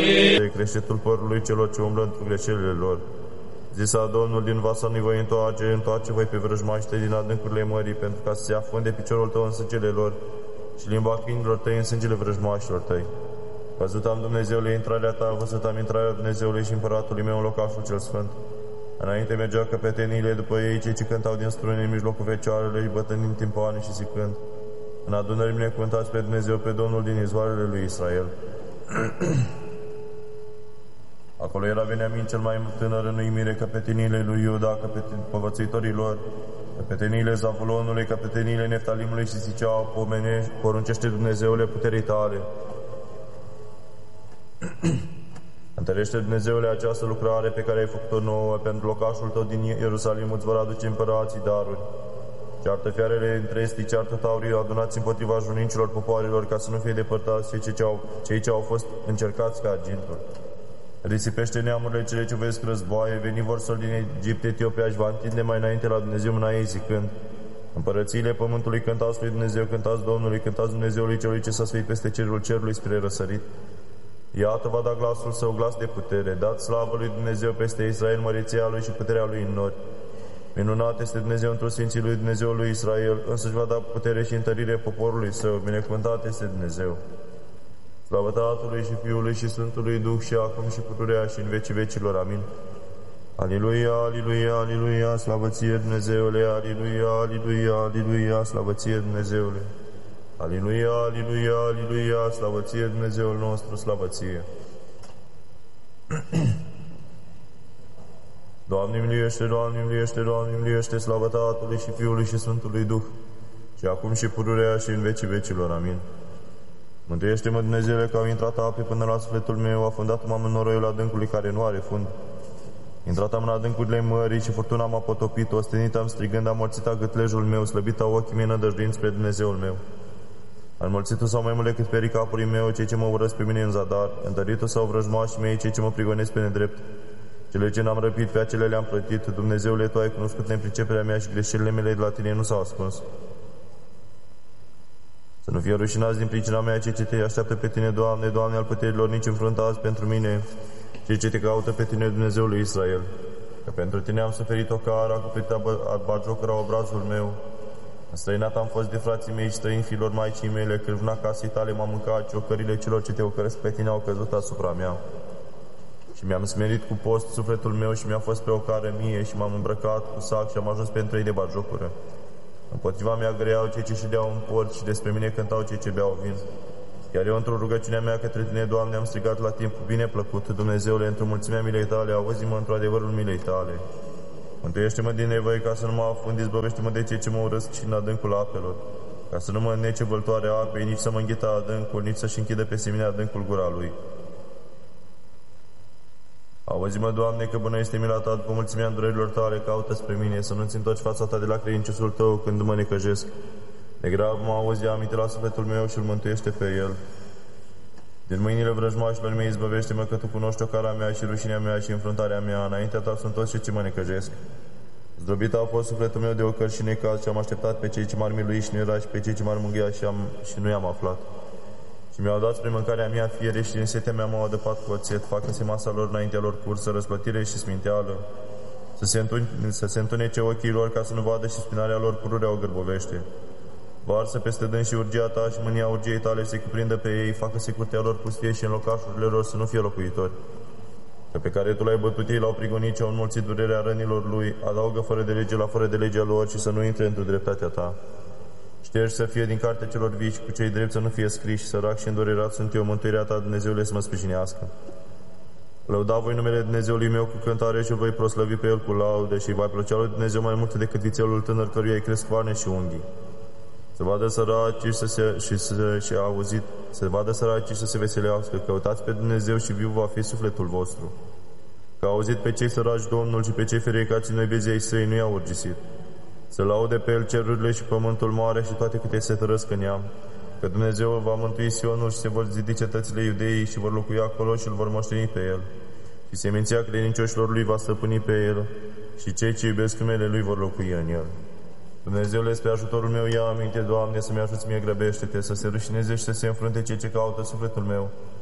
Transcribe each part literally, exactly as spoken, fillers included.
De creștetul părului celor ce umblă într greșelile lor. Zisa Domnul din vasa nu voi întoarce, întoarce voi pe vrăjmașii tăi din adâncurile mării, pentru ca să se afunde piciorul tău în sângele lor și limba câinilor tăi în sângele vrăjmașilor tăi. Văzut am, Dumnezeule, intrarea ta, văzut am intrarea Dumnezeului și împăratului meu în locașul cel sfânt. Înainte mergeau căpeteniile după ei, cei ce cântau din strune în mijlocul fecioarelor, bătânind timpane și zicând: în adunări binecuvântați pe Dumnezeu, pe Domnul din izvoarele lui Israel. Acolo era Beniamin cel mai tânăr în uimire, căpeteniile lui Iuda, povățuitorii lor, căpeteniile Zavulonului, căpeteniile Neftalimului și ziceau: pomenești, poruncește Dumnezeule puterii tale. Întărește, Dumnezeule, această lucrare pe care ai făcut-o nouă, pentru locașul tău din Ierusalim îți vor aduce împărații daruri. Ceartă fiarele între estii, ceartă taurii, adunați împotriva junincilor popoarelor, ca să nu fie depărtați cei ce au, cei ce au fost încercați ca argintul. Risipește neamurile cele ce vezi războaie, veni vor sol din Egipt, Etiopia și va întinde mai înainte la Dumnezeu mâna ei, zicând: împărățiile pământului cântați lui Dumnezeu, cântați Domnului, cântați Dumnezeului celui ce s-a sfăit peste cerul cerului spre răsărit. Iată va da glasul său, glas de putere, dați slavă lui Dumnezeu peste Israel, măreția lui și puterea lui în nori. Minunat este Dumnezeu într-o Sfinții lui Dumnezeu lui Israel, însăși va da putere și întărire poporului său, binecuvântat este Dumnezeu. Slavă Tatălui și Fiului și Sfântului Duh și acum și pururea și în vecii vecilor. Amin. Aliluia, aliluia, aliluia, slavă ție Dumnezeule, aliluia, aliluia, aliluia, slavă ție Dumnezeule. Aliluia, aliluia, aliluia, slavă ție Dumnezeul nostru, slavă ție. Doamne miliește, Doamne miliește, Doamne miliește, slavă Tatălui și Fiului și Sfântului Duh, și acum și pururea și în vecii vecilor. Amin. Mântuiește-mă, Dumnezeule, că au intrat ape până la sufletul meu, afundat-m în noroiul adâncului care nu are fund. Intrat am în adâncurile mării și furtuna m-a potopit, ostenit am strigând, amorțit a gâtlejul meu, slăbit a ochii mei nădăjduind spre Dumnezeul meu. Înmulțitul sau mai mult decât perii capului meu, cei ce mă urăsc pe mine în zadar, întăritul sau vrăjmașii mei, cei ce mă prigonesc pe nedrept. Cele ce n-am răpit, pe acele le-am plătit. Dumnezeule, Tu ai cunoscut nepriceperea mea și greșelile mele de la Tine nu s-au ascuns. Să nu fie rușinați din pricina mea cei ce Te așteaptă pe Tine, Doamne, Doamne al puterilor, nici înfruntați pentru mine, cei ce Te caută pe Tine, Dumnezeul lui Israel. Că pentru Tine am suferit o cară, acoperită batjocăra obrazul meu. Înstrăinat am fost de frații mei și străini fiilor maicii mele, cârvna casei Tale m-a mâncat, ciocările celor ce Te ocăresc pe Tine au căzut asupra mea. Și mi-am smerit cu post sufletul meu și mi-a fost pe o cară mie și m-am îmbrăcat cu sac și am ajuns pentru ei de batjocură. Împotriva mea greau cei ce ședeau în port și despre mine cântau cei ce beau vin. Iar eu, într-o rugăciunea mea către Tine, Doamne, am strigat la timp bine plăcut: Dumnezeule, într-o mulțimea milei Tale, auzi-mă într-o adevărul milei Tale. Mântuiește-mă din nevoi ca să nu mă afund, izbăvește-mă de cei ce mă urăsc și în adâncul apelor, ca să nu mă înnece vâltoarea apei, nici să mă înghită adâncul, nici să-și închidă pe seminea adâncul gura lui. Auzi-mă, Doamne, că bună este mila Ta, după mulțimea îndurerilor Tale, caută spre mine, să nu-ți întorci fața Ta de la credinciosul Tău când mă necăjesc. De grav mă auzi, aminte la sufletul meu și îl mântuiește pe el. Din mâinile vrăjmașilor mei izbăvește-mă, că Tu cunoști ocara mea și rușinea mea și înfruntarea mea. Înaintea Ta sunt toți cei ce mă necăjesc. Zdrobit a fost sufletul meu de ocări și necaz și am așteptat pe cei ce m-ar milui și nu era și pe cei ce m-ar mângâia și, am, și nu i-am aflat. Și mi-au dat spre mâncarea mea fiere și din setea mea m-au adăpat cu oțet, facă-se masa lor înaintea lor cursă, răsplătire și sminteală, să se, întune, să se întunece ochii lor ca să nu vadă și spinarea lor pururea o gârbovește. Varsă peste dâns și urgia Ta și mânia urgiei Tale se cuprindă pe ei, facă-se curtea lor pustie și în locașurile lor să nu fie locuitori. Că pe care Tu l-ai bătut, ei l-au prigonit și au înmulțit durerea rănilor lui, adaugă fără de lege la fără de legea lor și să nu intre într-o dreptatea Ta. Ștergi să fie din cartea celor vii și cu cei drepți să nu fie scriși, sărac și îndurerat sunt eu, mântuirea Ta, Dumnezeule, să mă sprijinească. Lăuda voi numele Dumnezeului meu cu cântare și îl voi proslăvi pe El cu laude și îi va plăcea lui Dumnezeu mai mult decât vițelul tânăr căruia îi cresc coarne și unghii. Să vadă săracii să se, și să și auzit, să vadă săracii să se veselească, căutați pe Dumnezeu și viu va fi sufletul vostru. Că auzit pe cei săraci Domnul și pe cei ferecați în nebezii ai săi nu i-au urgisit. Să laude pe El cerurile și pământul mare și toate câte se tărăsc în ea. Că Dumnezeu va mântui Sionul și se vor zidi cetățile iudeii și vor locui acolo și îl vor moșteni pe El. Și seminția credincioșilor Lui va stăpâni pe El și cei ce iubesc numele Lui vor locui în El. Dumnezeule, spre ajutorul meu ia aminte, Doamne, să-mi ajuți mie, grăbește-Te, să se rușineze și să se înfrunte cei ce caută sufletul meu.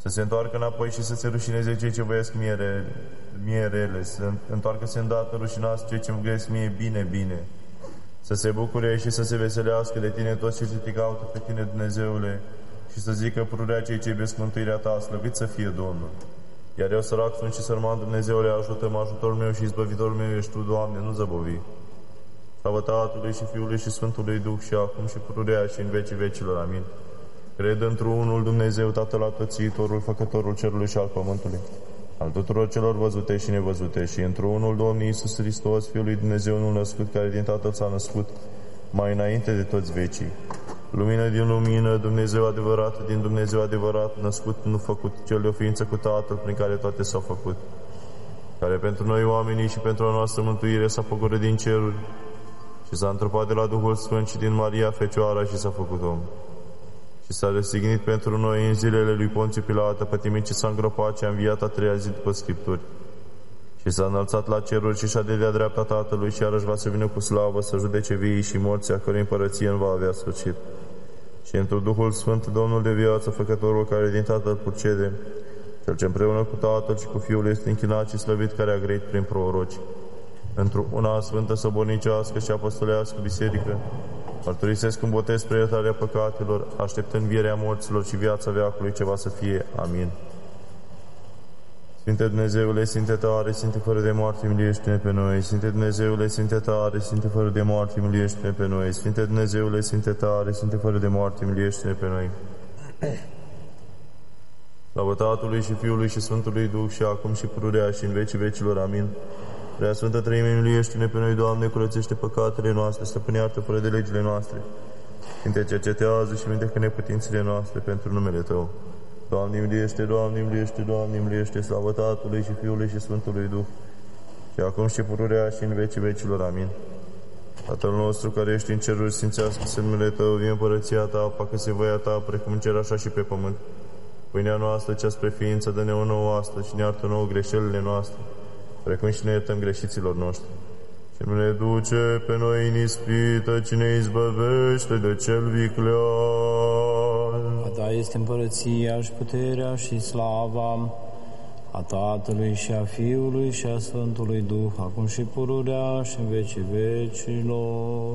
să se întoarcă înapoi și să se rușineze cei ce voiesc mie, re, mie rele, să întoarcă-se îndată rușinați cei ce îmi gresc mie bine, bine, să se bucure și să se veselească de tine toți cei ce te caută pe tine, Dumnezeule, și să zică pururea cei ce iubesc mântuirea ta, slăvit să fie Domnul. Iar eu sărac sunt și sărman, Dumnezeule, ajută-mă, ajutorul meu și izbăvitorul meu ești Tu, Doamne, nu zăbovi. Slavă Tatălui și Fiului și Sfântului Duh și acum și pururea și în vecii vecilor. Amin. Cred într-unul Dumnezeu, Tatăl Atotțitorul, Făcătorul cerului și al pământului, al tuturor celor văzute și nevăzute, și într-unul Domnul Iisus Hristos, Fiul lui Dumnezeu unul născut, care din Tatăl s-a născut mai înainte de toți vecii. Lumină din lumină, Dumnezeu adevărat din Dumnezeu adevărat, născut, nu făcut, cel de o ființă cu Tatăl, prin care toate s-au făcut, care pentru noi oamenii și pentru a noastră mântuire s-a făcut din ceruri și s-a întrupat de la Duhul Sfânt și din Maria Fecioara și s-a făcut om. Și s-a răstignit pentru noi în zilele lui Ponțiu Pilat, pătimit ce s-a îngropat și a înviat a treia zi după Scripturi. Și s-a înălțat la ceruri și și-a de de-a dreapta Tatălui și iarăși va să vină cu slavă să judece viii și morții, a cărui împărăție nu va avea sfârșit. Și într Duhul Sfânt, Domnul de viață, Făcătorul care din Tatăl procede, Cel ce împreună cu Tatăl și cu Fiul este închinat și slăvit, care a grăit prin proroci, într-o una sfântă, săbornicească și apostolească biserică, mărturisesc un botez spre iertarea păcatelor, aștept învierea morților și viața veacului ce va să fie. Amin. Sfinte Dumnezeule, Sfinte tare, Sfinte fără de moarte, miliește-ne pe noi. Sfinte Dumnezeule, Sfinte tare, Sfinte fără de moarte, miliește-ne pe noi. Sfinte Dumnezeule, Sfinte tare, Sfinte fără de moarte, miliește-ne pe noi. Slavă Tatălui și Fiului și Sfântului Duh și acum și pururea și în vecii vecilor. Amin. Prea Sfântă Treime, miliește-ne pe noi, Doamne, curățește păcatele noastre, stăpâne iartă fără de legile noastre. Sfinte, cercetează și vindecă neputințele noastre pentru numele Tău. Doamne, miliește, Doamne, miliește, Doamne, miliește, slavă Tatălui și Fiului și Sfântului Duh, și acum și pururea și în vecii vecilor. Amin. Tatăl nostru care ești în ceruri, sfințească-se numele Tău, vie împărăția Ta, facă-se voia Ta, precum în cer așa și pe pământ. Pâinea noastră, cea spre ființă, dă-ne o nouă astăzi și ne iartă nouă greșelile noastre, precum și ne iertăm greșiților noștri. Și nu ne duce pe noi în ispită, ci ne izbăvește de cel viclean. A Ta este împărăția și puterea și slava a Tatălui și a Fiului și a Sfântului Duh, acum și pururea și în vecii vecilor.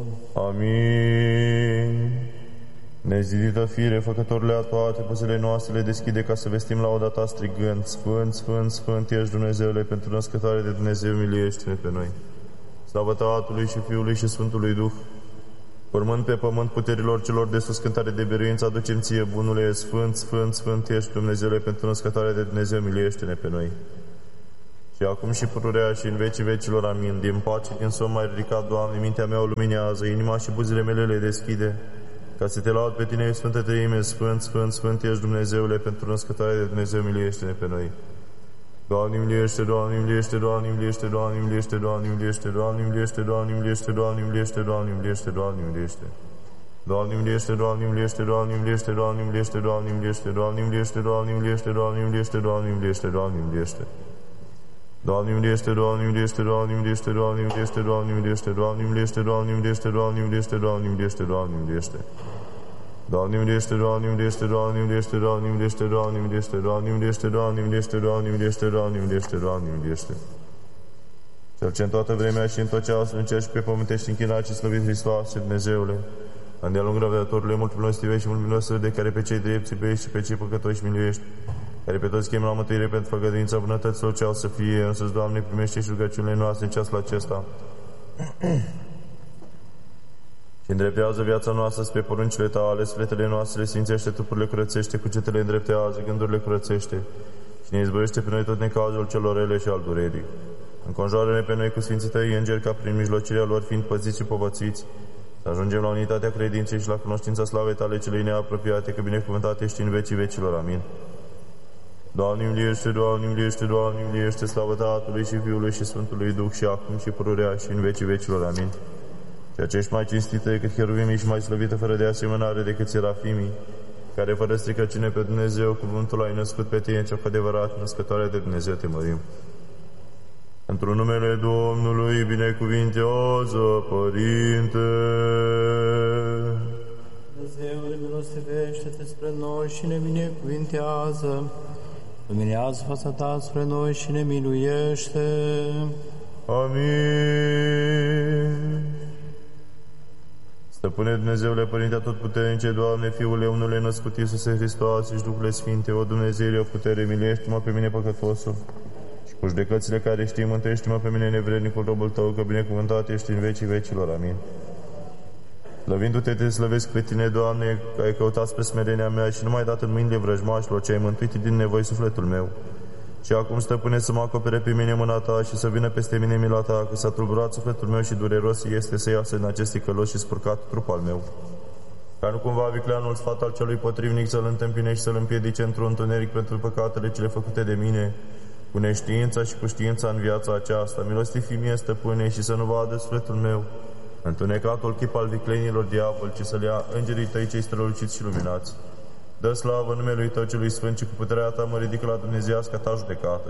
Amin. Nezidită fire, Făcătorule a toate păsele noastre, le deschide ca să vestim lauda Ta strigând: Sfânt, Sfânt, Sfânt ești, Dumnezeule, pentru născătoare de Dumnezeu, miliește-ne pe noi. Slavă Tatălui și Fiului și Sfântului Duh, urmând pe pământ puterilor celor de sus, cântare de biruință aducem Ție, bunule, Sfânt, Sfânt, Sfânt ești, Dumnezeule, pentru născătoare de Dumnezeu, miliește-ne pe noi. Și acum și pururea și în vecii vecilor. Amin. Din pace, din somn mai ridicat, Doamne, mintea mea o luminează, inima și buzele mele le deschide, ca să Te laud pe Tine, Sfântă Treime, Sfânt, Sfânt, Sfânt ești, Dumnezeule, pentru născătoare de Dumnezeu, miliește-ne pe noi. Doamne, miliește, Doamne, miliește, Doamne, miliește, Doamne, miliește, Doamne, miliește, Doamne, miliește, Doamne, miliește, Doamne, miliește, Doamne, miliește, Doamne, miliește. Doamne, miliește, Doamne, miliește, Doamne, miliește, Doamne, miliește, Doamne, miliește, Doamne, miliește, Doamne, miliește, Doamne, miliește, Doamne, miliește, Doamne, miliește. Doamne, miliește, Doamne, miliește, Doamne, miliește, Doamne, miliește, Doamne, miliește, Doamne, miliește, Doamne, miliește, Doamne, miliește, Doamne, miliește, Doamne, miliește. Doamne, miliește, Doamne, miliește, Doamne, miliește, Doamne, miliește, Doamne, miliește, Doamne, miliește, Doamne, miliește, Doamne, miliește, Doamne, miliește, Doamne, miliește. Cel ce în toată vremea și în tot ceasul, în cer și pe pământ ești închinat și slăvit Hristos și Dumnezeule, îndealung răbdătorule, mult milostive și mult milostive, de care pe cei drepți iubești și pe cei păcătoși miluiești, care pe toți chem la mântuire pentru făgăduința bunătăților ce au să fie, însăți, Doamne, primește și rugăciunile noastre în ceasul acesta. Și îndreptează viața noastră spre poruncile Tale, sufletele noastre le sfințește, trupurile curățește, cugetele îndreptează, gândurile curățește și ne izbăvește pe noi tot necazul celor rele și al durerii. Înconjoară-ne pe noi cu sfinții Tăi îngeri, ca prin mijlocirea lor fiind păziți și povățiți, să ajungem la unitatea credinței și la cunoștința slavei Tale celei neapropiate, că binecuvântat ești în vecii vecilor. Amin. Doamne, miliește, Doamne, miliește, Doamne, miliește, slavă Tatălui și Fiului și Sfântului Duh și acum și pururea și în vecii vecilor. Amin. Ceea ce ești mai cinstită decât cheruvimii și mai slăvită fără de asemănare decât serafimii, care fără stricăciune pe Dumnezeu, cuvântul ai născut pe Tine, cea cu adevărat, născătoare de Dumnezeu, te mărim. Într-un numele Domnului, binecuvintează, Părinte. Dumnezeule, milostivește-te spre noi și ne binecuvintează. Luminează fața ta spre noi și ne miluiește. Amin. Stăpâne Dumnezeule, Părinte Atotputernice, Doamne, Fiule unule născut Iisuse Hristos și Duhule Sfinte, o Dumnezeule, o putere, miluiește-mă pe mine păcătosul. Și cu judecățile care știi, mântuiește-mă pe mine nevrednicul robul Tău, că binecuvântat ești în vecii vecilor. Amin. Slăvindu-te, te slăvesc pe Tine, Doamne, că ai căutat spre smerenia mea și nu m-ai dat în mâinile vrăjmașilor, ce ai mântuit din nevoi sufletul meu. Și acum, Stăpâne, să mă acopere pe mine mâna Ta și să vină peste mine mila Ta, că s-a tulburat sufletul meu și dureros este să iasă în acest ticălos și spurcat trup al meu. Ca nu cumva vicleanul sfat al celui potrivnic să-l întâmpine și să-l împiedice într-un întuneric pentru păcatele cele făcute de mine, cu neștiința și cu știința în viața aceasta. Milostiv fi mie, Stăpâne, și să nu vadă sufletul meu întunecatul chip al viclenilor diavol, ci să-l ia îngerii Tăi cei străluciți și luminați. Dă slavă numelui Tău celui Sfânt și cu puterea Ta mă ridică la dumnezeiasca Ta judecată.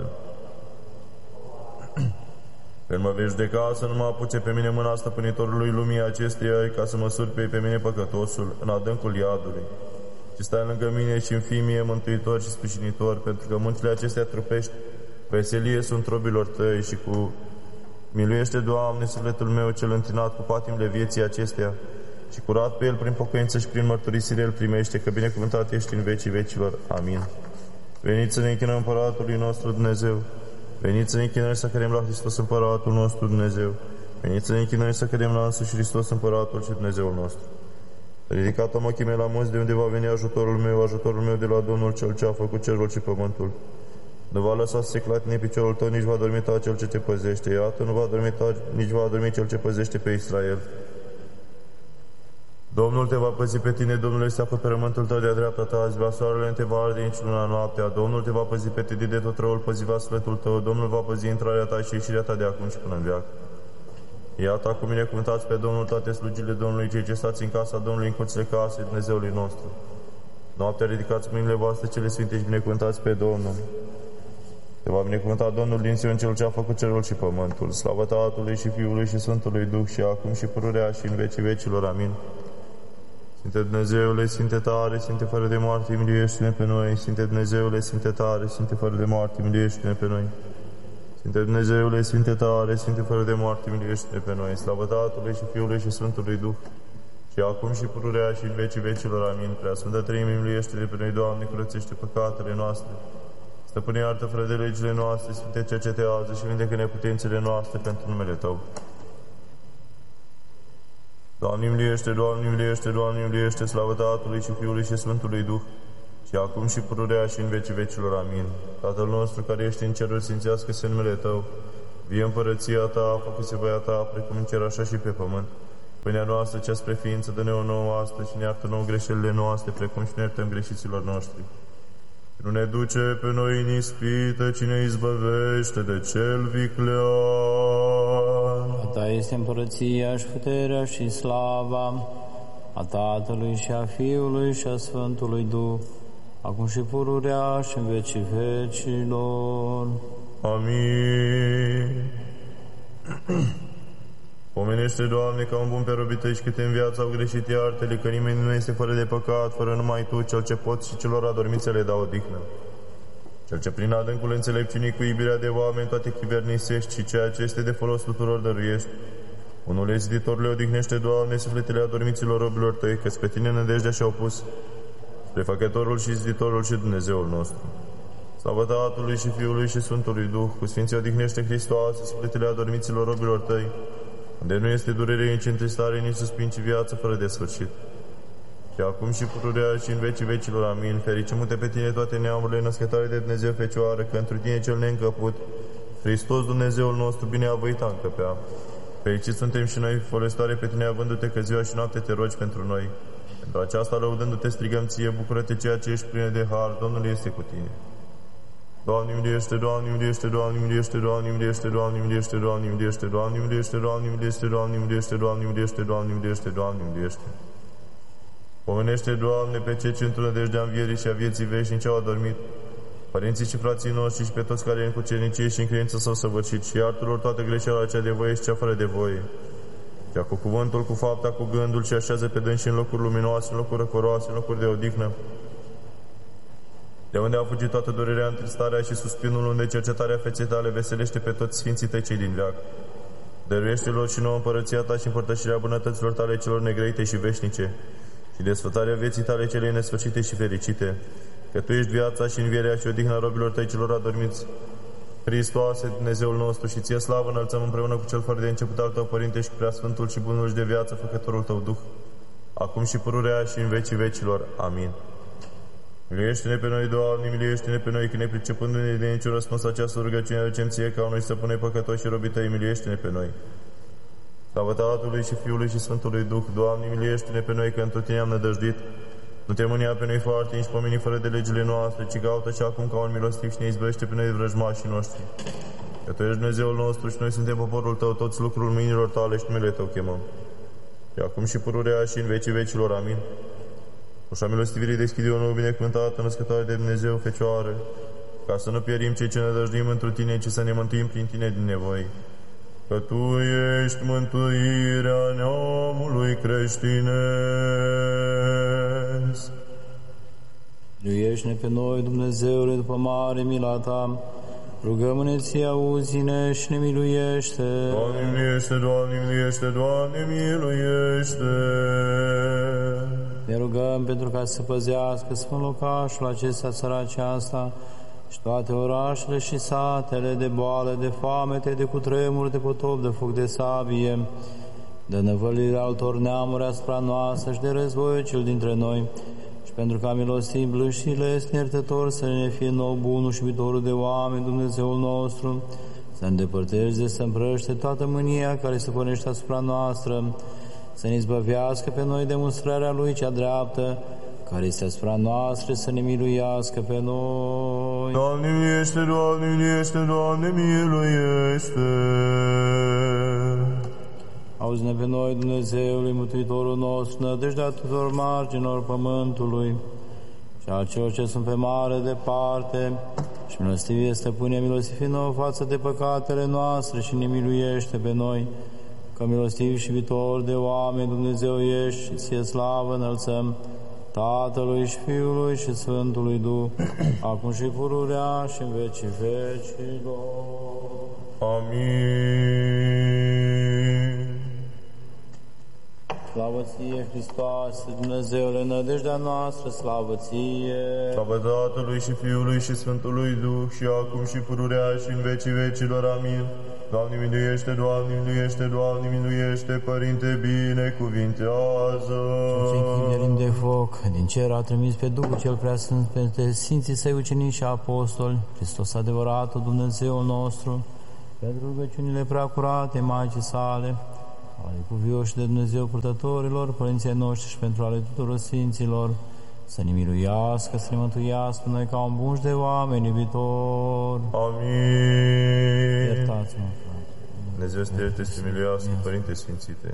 Când mă vei judeca, să nu mă apuce pe mine mâna stăpânitorului lumii acesteia, ca să mă surpe pe mine păcătosul în adâncul iadului. Și stai lângă mine și îmi fii mie mântuitor și sprijinitor, pentru că muntele acestea trupești, veselie sunt robilor Tăi și cu miluiește, Doamne, sufletul meu cel întinat cu patimile vieții acesteia și curat pe el prin pocăință și prin mărturisire el primește, că binecuvântat ești în vecii vecilor. Amin. Veniți să ne închinăm Împăratului nostru Dumnezeu. Veniți să ne închinăm și să cădem la Hristos Împăratul nostru Dumnezeu. Veniți să ne închinăm și să cădem la însuși Hristos Împăratul și Dumnezeul nostru. Ridicat am ochii mei la munți, de unde va veni ajutorul meu, ajutorul meu de la Domnul cel ce a făcut cerul și pământul. Nu va lăsa să se clatine piciorul tău, nici va dormita cel ce te păzește. Iată, nu va dormita, nici va dormi cel ce păzește pe Israel. Domnul te va păzi pe tine, Domnul este acoperământul tău de-a dreapta ta, azi va soarele, te va arde nici luna noaptea. Domnul te va păzi pe tine de tot răul, păzi va sufletul tău. Domnul va păzi intrarea ta și ieșirea ta de acum și până în veac. Iată, acum binecuvântați pe Domnul toate slugile Domnului, cei ce stați în casa Domnului, în curțile casei Dumnezeului nostru. Noaptea ridicați mâinile voastre cele sfinte și binecuvântați pe Domnul. Te va binecuvânta Domnul din Sion, cel ce a făcut cerul și pământul. Slavă Tatălui și Fiului și Sfântului Duh, și acum și pururea și în vecii vecilor. Amin. Sfinte Dumnezeule, Sfinte tare, Sfinte fără de moarte, miluiește-ne pe noi. Sfinte Dumnezeule, Sfinte tare, Sfinte fără de moarte, miluiește-ne pe noi. Sfinte Dumnezeule, Sfinte tare, Sfinte fără de moarte, miluiește-ne pe noi. Slavă Tatălui și Fiului și Sfântului Duh, și acum și pururea și în vecii vecilor. Amin. Prea Sfântă Treime, miluiește-ne pe noi, Doamne, curățește păcatele noastre. Stăpâne, iartă fără de legile noastre, Sfinte, cercetează și vindecă neputințele noastre pentru numele Tău. Doamne, miluiește, Doamne, miluiește, Doamne, miluiește, slavă Tatălui și Fiului și Sfântului Duh, și acum și pururea și în vecii vecilor. Amin. Tatăl nostru care ești în ceruri, sfințească-se numele Tău, vie împărăția Ta, făcă-se voia Ta, precum în cer, așa și pe pământ. Pâinea noastră, cea spre ființă, dă-ne-o nouă astăzi și ne iartă nouă greșelile noastre, precum și ne iertăm greșiților noștri. Nu ne duce pe noi în ispită, ci ne izbăvește de cel viclean. A Ta este împărăția și puterea și slava, a Tatălui și a Fiului și a Sfântului Duh, acum și pururea și în vecii vecilor. Amin. Pomenește, Doamne, ca un bun pe robii Tăi și câte în viață au greșit, iartă-le, că nimeni nu este fără de păcat, fără numai Tu, Cel ce poți și celor adormiți să le dau odihnă. Cel ce prin adâncul înțelepciunii cu iubirea de oameni toate chivernisești și ceea ce este de folos tuturor dăruiești. Unul ziditorule, odihnește, Doamne, sufletele adormiților robilor Tăi, că spre Tine nădejdea și-au pus, spre Făcătorul și Ziditorul și Dumnezeul nostru. Slavă Tatălui și Fiului și Sfântului Duh, cu Sfinții odihnește Hristoase, sufletele adormiților robilor Tăi, unde nu este durere, nici întristare, nici suspin, ci viață fără de sfârșit. Și acum și pururea și în vecii vecilor. Amin. Fericim-te pe Tine toate neamurile, născătoare de Dumnezeu Fecioară, că întru Tine cel neîncăput, Hristos Dumnezeul nostru, bine a voit a încăpea. Fericiți suntem și noi, folositoare pe Tine, avându-te că ziua și noapte te rogi pentru noi. Pentru aceasta, lăudându-te, strigăm Ție, bucură-te ceea ce ești plină de har, Domnul este cu Tine. Doamne, miluiește, Doamne, miluiește, Doamne, miluiește, Doamne, miluiește, Doamne, miluiește, Doamne, miluiește, Doamne, miluiește, Doamne, miluiește, Doamne, miluiește, Doamne, miluiește, Doamne, miluiește, Doamne, miluiește. Pomenește, Doamne, pe cei ce într-o nădejdea învierii și a vieții veșnice au adormit, părinții și frații noștri și pe toți care în cucernicie și în credință s-au săvârșit, și iartă-lor toată greșeala cea de voie și cea fără de voie, cea cu cuvântul, cu fapta, cu gândul, și așează pe dânsi în locuri luminoase, în locuri răcoroase, în locuri de odihnă. De unde a fugit toată durerea, întristarea și suspinul, unde cercetarea feței tale veselește pe toți sfinții tăi cei din veac. Dăruiește-lor și nouă împărăția ta și împărtășirea bunătăților tale celor negrăite și veșnice și desfătarea vieții tale celei nesfârșite și fericite, că Tu ești viața și învierea și odihna robilor Tăi celor adormiți. Hristoase, Dumnezeul nostru, și Ție slavă înălțăm împreună cu Cel fără de început al Tău, Părinte, și Preasfântul și Bunul și de viață, Făcătorul Tău Duh, acum și pururea și în vecii vecilor. Amin. Miluiește-ne pe noi, Doamne, miluiește-ne pe noi, că ne pricepându-ne de niciun răspuns această rugăciune, aducem Ție ca unui stăpâne păcătoși și robii Tăi, miluiește-ne pe noi. Slavă Tatălui și Fiului și Sfântului Duh, Doamne, miluiește-ne pe noi, că într Tine am nădăjduit. Nu te mânia pe noi foarte, nici pomeni fără de legile noastre, ci caută și acum ca un milostiv și ne izbăvește pe noi de vrăjmașii noștri. Că Tu ești Dumnezeul nostru și noi suntem poporul Tău, toți lucrul mâinilor Tale și numele Tău chemăm. Și acum și pururea și în vecii vecilor. Amin. Ușa milostivirii deschide o nouă binecuvântată, născătoare de Dumnezeu, Fecioară, ca să nu pierim cei ce ne dăjduim întru Tine, ci să ne mântuim prin Tine din nevoi. Că Tu ești mântuirea neamului creștinesc. Miluiește-ne pe noi, Dumnezeule, după mare mila Ta. Rugăm-ne Ție, auzi-ne și ne miluiește. Doamne, miluiește, Doamne, miluiește, Doamne, miluiește. Ne rugăm pentru ca să păzească Sfânt locașul acesta, țara aceasta, și toate orașele și satele de boală, de foamete, de cutremur, de potop, de foc, de sabie, de năvălire altor neamuri asupra noastră și de război cel dintre noi, și pentru ca milostiv, blând și lesne, iertător, să ne fie nou bunul și iubitorul de oameni, Dumnezeul nostru, să îndepărtezi de să împrăște toată mânia care se pornește asupra noastră, să ne izbăvească pe noi de mustrarea Lui cea dreaptă, care este asupra noastră, să ne miluiască pe noi. Doamne, miluiește, Doamne, miluiește, Doamne, miluiește. Auzi-ne pe noi, Dumnezeului, Mântuitorul nostru, nădejdea tuturor marginilor pământului și a celor ce sunt pe mare departe, și milostivie, Stăpâne, milostiv nouă față de păcatele noastre și ne miluiește pe noi, că milostiv și iubitor de oameni Dumnezeu ești, și Ție slavă înălțăm, Tatălui și Fiului și Sfântului Duh, acum și pururea și în vecii vecilor. Amin. Slavă Ție, Hristoase, Dumnezeule, nădejdea noastră, slavă Ție. Slavă Tatălui și Fiului și Sfântului Duh, și acum și pururea și în vecii vecilor. Amin. Doamne, miluiește, Doamne, miluiește, Doamne, miluiește, Părinte, binecuvintează. Cei chineri de foc, din cer a trimis pe Duhul cel Preasfânt peste Sfinții Săi ucenici și apostoli, Hristos adevăratul Dumnezeul nostru, pentru rugăciunile preacurate Maicii Sale, ale cuvioși de Dumnezeu purtătorilor, părinții noștri, și pentru ale tuturor Sfinților, să ne miluiască, să ne mântuiască pe noi ca un bun de oameni iubitor. Amin. Iertați-mă, frate. Dumnezeu să te ierte, să te miluiască, Părinte Sfințite.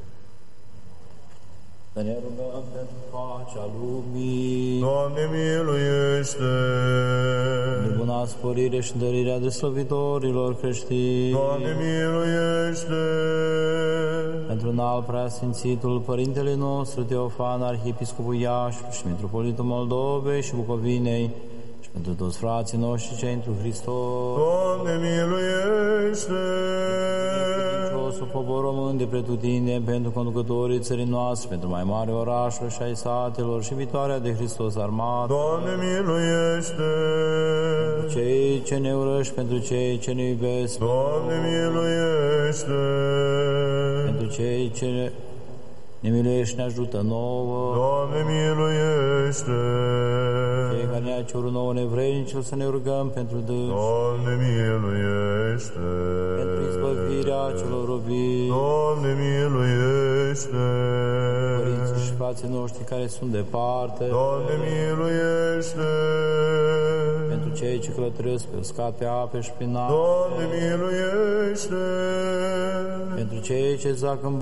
Să ne rugăm pentru pacea lumii. Doamne, miluiește! De buna sporire și dărirea deslăvitorilor creștini. Doamne, miluiește! Pentru înalt preasfințitul Părintele nostru Teofan, Arhiepiscopul Iași și Mitropolitul Moldovei și Bucovinei, și pentru toți frații noștri cei întru Hristos. Doamne, miluiește! Credinciosul popor român de pretutindeni, pentru conducătorii țării noastre, pentru mai mari orașuri și ai satelor și viitoarea de Hristos armată. Doamne, miluiește! Pentru cei ce ne urăși, pentru cei ce ne iubesc. Doamne, miluiește! Pentru cei ce ne miluiești, ne ajută nouă. Doamne, miluiește! Cei care ne-a cerut nouă nevrednicilor, să ne rugăm pentru dâns. Doamne, miluiește! Pentru izbăvirea celor robii. Doamne, miluiește! Părinții și frații noștri care sunt departe. Doamne, miluiește! Pentru cei ce călătoresc pe uscat, pe ape și prin apă. Doamne, miluiește! Pentru cei ce zac în